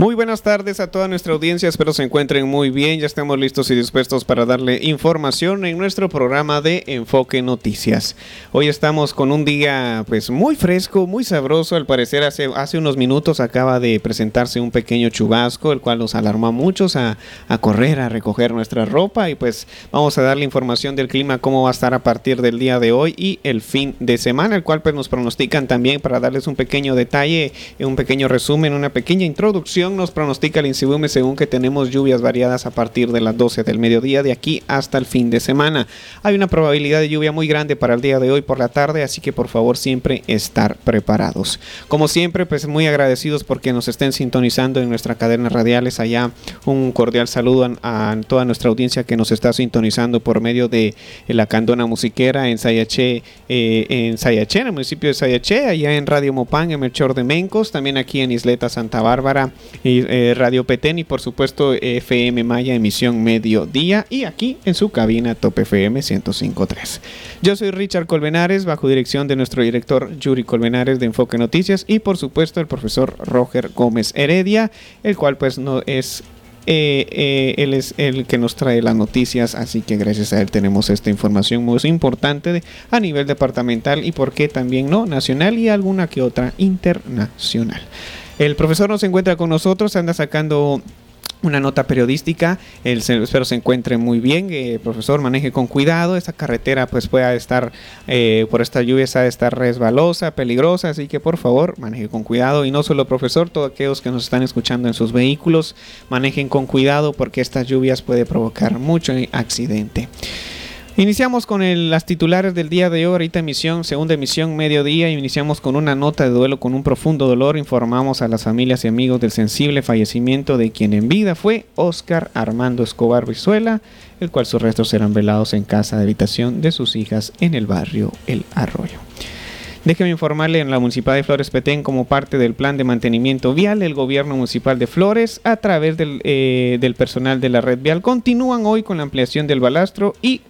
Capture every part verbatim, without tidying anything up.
Muy buenas tardes a toda nuestra audiencia, espero se encuentren muy bien, ya estamos listos y dispuestos para darle información en nuestro programa de Enfoque Noticias. Hoy estamos con un día pues muy fresco, muy sabroso, al parecer hace, hace unos minutos acaba de presentarse un pequeño chubasco, el cual nos alarmó a muchos a, a correr, a recoger nuestra ropa y pues vamos a darle información del clima, cómo va a estar a partir del día de hoy y el fin de semana, el cual pues nos pronostican también para darles un pequeño detalle, un pequeño resumen, una pequeña introducción. Nos pronostica el INSIBUME según que tenemos lluvias variadas a partir de las doce del mediodía de aquí hasta el fin de semana. Hay una probabilidad de lluvia muy grande para el día de hoy por la tarde, así que por favor siempre estar preparados. Como siempre, pues muy agradecidos porque nos estén sintonizando en nuestras cadenas radiales. Allá un cordial saludo a, a toda nuestra audiencia que nos está sintonizando por medio de la Candona Musiquera en Sayaché, eh, en Sayaché, en el municipio de Sayaché, allá en Radio Mopán, en Melchor de Mencos, también aquí en Isleta Santa Bárbara, y eh, Radio Petén y por supuesto F M Maya emisión mediodía y aquí en su cabina Top F M ciento cinco punto tres. Yo soy Richard Colmenares, bajo dirección de nuestro director Yuri Colmenares de Enfoque Noticias y por supuesto el profesor Roger Gómez Heredia, el cual pues no es Eh, eh, él es el que nos trae las noticias, así que gracias a él tenemos esta información muy importante de, a nivel departamental y por qué también no nacional y alguna que otra internacional. El profesor no se encuentra con nosotros, anda sacando una nota periodística. El, espero se encuentre muy bien. Eh, profesor, maneje con cuidado. Esta carretera pues puede estar, eh, por esta lluvia, ha de estar resbalosa, peligrosa, así que por favor maneje con cuidado. Y no solo profesor, todos aquellos que nos están escuchando en sus vehículos, manejen con cuidado porque estas lluvias puede provocar mucho accidente. Iniciamos con el, las titulares del día de hoy, ahorita emisión, segunda emisión, mediodía, y iniciamos con una nota de duelo con un profundo dolor. Informamos a las familias y amigos del sensible fallecimiento de quien en vida fue Óscar Armando Escobar Brizuela, el cual sus restos serán velados en casa de habitación de sus hijas en el barrio El Arroyo. Déjeme informarle, en la Municipalidad de Flores Petén, como parte del plan de mantenimiento vial, el gobierno municipal de Flores, a través del, eh, del personal de la red vial, continúan hoy con la ampliación del balastro y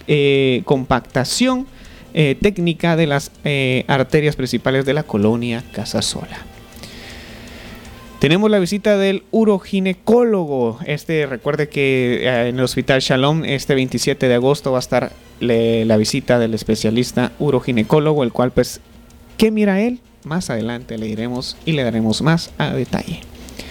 Eh, compactación eh, técnica de las eh, arterias principales de la colonia Casasola. Tenemos la visita del uroginecólogo. Este, recuerde que eh, en el Hospital Shalom este veintisiete de agosto va a estar le, la visita del especialista uroginecólogo, el cual pues, ¿qué mira él? Más adelante le diremos y le daremos más a detalle.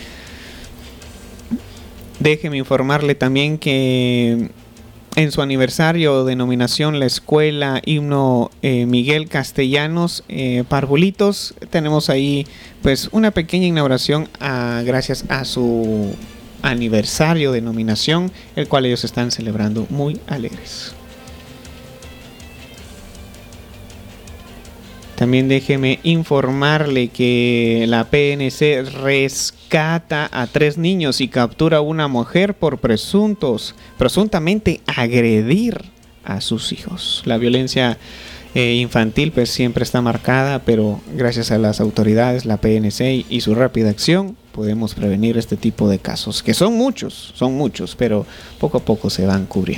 Déjeme informarle también que en su aniversario de denominación la Escuela Himno eh, Miguel Castellanos eh, Parvulitos, tenemos ahí pues una pequeña inauguración a, gracias a su aniversario de denominación, el cual ellos están celebrando muy alegres. También déjeme informarle que la P N C rescata a tres niños y captura a una mujer por presuntos, presuntamente agredir a sus hijos. La violencia eh, infantil pues siempre está marcada, pero gracias a las autoridades, la P N C y su rápida acción, podemos prevenir este tipo de casos, que son muchos, son muchos, pero poco a poco se van cubriendo.